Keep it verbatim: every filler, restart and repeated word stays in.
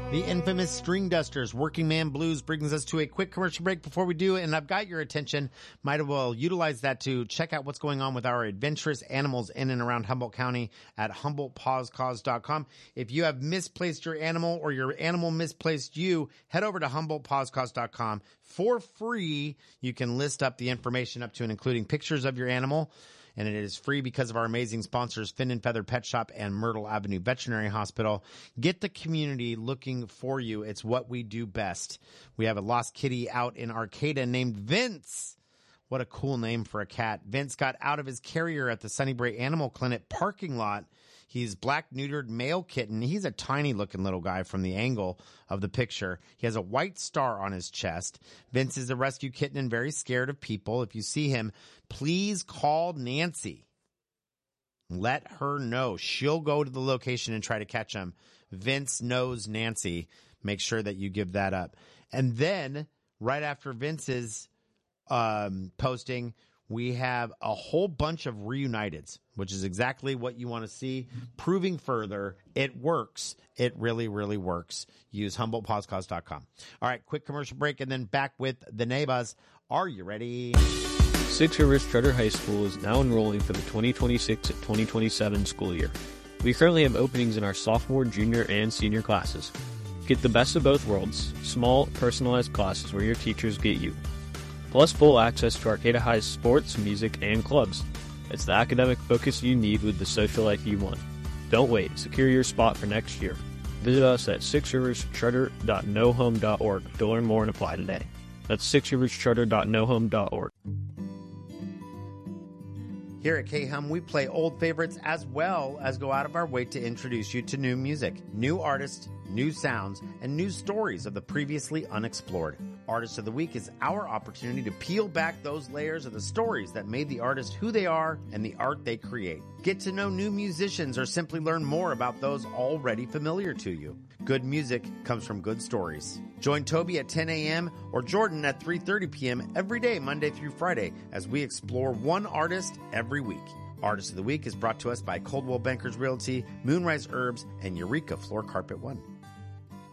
The infamous String Dusters, Working Man Blues, brings us to a quick commercial break. Before we do, and I've got your attention, might as well utilize that to check out what's going on with our adventurous animals in and around Humboldt County at Humboldt Paws Cause dot com. If you have misplaced your animal or your animal misplaced you, head over to Humboldt Paws Cause dot com for free. You can list up the information up to and including pictures of your animal. And it is free because of our amazing sponsors, Fin and Feather Pet Shop and Myrtle Avenue Veterinary Hospital. Get the community looking for you. It's what we do best. We have a lost kitty out in Arcata named Vince. What a cool name for a cat. Vince got out of his carrier at the Sunnybray Animal Clinic parking lot. He's black neutered male kitten. He's a tiny looking little guy from the angle of the picture. He has a white star on his chest. Vince is a rescue kitten and very scared of people. If you see him, please call Nancy. Let her know. She'll go to the location and try to catch him. Vince knows Nancy. Make sure that you give that up. And then right after Vince's um, posting, we have a whole bunch of reuniteds, which is exactly what you want to see. Proving further, it works. It really, really works. Use Humboldt Paws Cause dot com. All right, quick commercial break and then back with the neighbors. Are you ready? Six Rivers Charter High School is now enrolling for the twenty twenty-six to twenty twenty-seven school year. We currently have openings in our sophomore, junior, and senior classes. Get the best of both worlds, small, personalized classes where your teachers get you. Plus full access to Arcata High's sports, music, and clubs. It's the academic focus you need with the social life you want. Don't wait. Secure your spot for next year. Visit us at six rivers charter dot no home dot org to learn more and apply today. That's six rivers charter dot no home dot org. Here at K-Hum, we play old favorites as well as go out of our way to introduce you to new music, new artists, new sounds, and new stories of the previously unexplored. Artist of the Week is our opportunity to peel back those layers of the stories that made the artist who they are and the art they create. Get to know new musicians or simply learn more about those already familiar to you. Good music comes from good stories. Join Toby at ten a.m. or Jordan at three thirty p.m. every day, Monday through Friday, as we explore one artist every week. Artist of the Week is brought to us by Coldwell Bankers Realty, Moonrise Herbs, and Eureka Floor Carpet One.